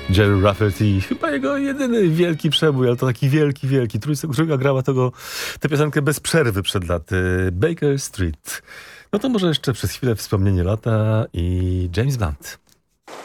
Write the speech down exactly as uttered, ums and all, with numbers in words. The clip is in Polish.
Jerry Rafferty, chyba jego jedyny wielki przebój, ale to taki wielki, wielki. Trójca, która grała tego, tę piosenkę bez przerwy przed laty. Baker Street. No to może jeszcze przez chwilę wspomnienie lata i James Blunt.